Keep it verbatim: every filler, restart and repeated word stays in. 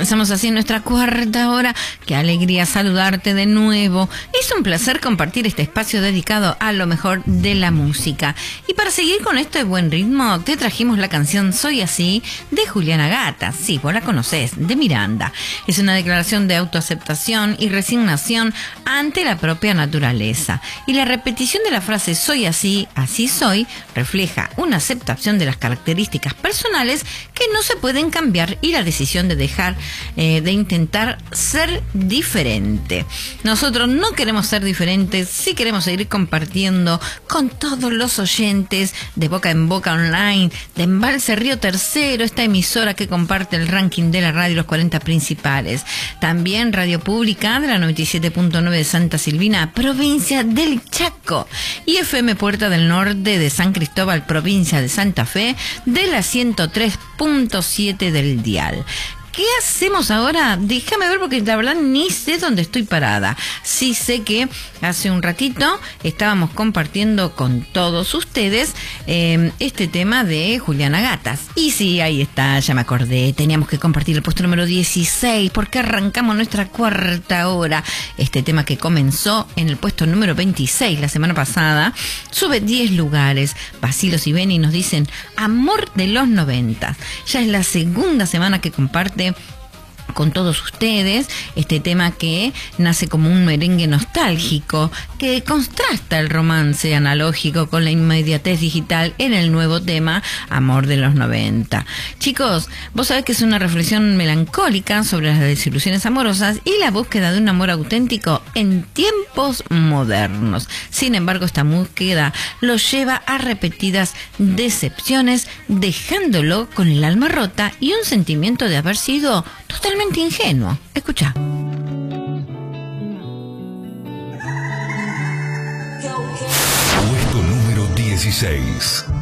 comenzamos así nuestra cuarta hora. Qué alegría saludarte de nuevo. Es un placer compartir este espacio dedicado a lo mejor de la música. Y para seguir con este buen ritmo, te trajimos la canción Soy Así de Juliana Gata. Sí, vos la conocés, de Miranda. Es una declaración de autoaceptación y resignación ante la propia naturaleza. Y la repetición de la frase Soy así, así soy, refleja una aceptación de las características personales que no se pueden cambiar y la decisión de dejar eh, de intentar ser diferente. Nosotros no queremos ser diferentes, sí queremos seguir compartiendo con todos los oyentes de Boca en Boca Online, de Embalse Río Tercero, esta emisora que comparte el ranking de la radio, los cuarenta principales. También Radio Pública de la noventa y siete punto nueve de Santa Silvina, provincia del Chaco, y F M Puerta del Norte de San Cristóbal, provincia de Santa Fe, de la ciento tres punto siete del dial. ¿Qué hacemos ahora? Déjame ver porque la verdad ni sé dónde estoy parada. Sí sé que hace un ratito estábamos compartiendo con todos ustedes eh, este tema de Juliana Gatas. Y sí, ahí está, ya me acordé. Teníamos que compartir el puesto número dieciséis porque arrancamos nuestra cuarta hora. Este tema que comenzó en el puesto número veintiséis la semana pasada sube diez lugares. Basilos y Beni nos dicen Amor de los noventa. Ya es la segunda semana que comparte con todos ustedes este tema que nace como un merengue nostálgico que contrasta el romance analógico con la inmediatez digital en el nuevo tema Amor de los noventa. Chicos, vos sabés que es una reflexión melancólica sobre las desilusiones amorosas y la búsqueda de un amor auténtico en tiempos modernos. Sin embargo, esta búsqueda lo lleva a repetidas decepciones, dejándolo con el alma rota y un sentimiento de haber sido totalmente ingenuo. Escucha. Puesto número dieciséis.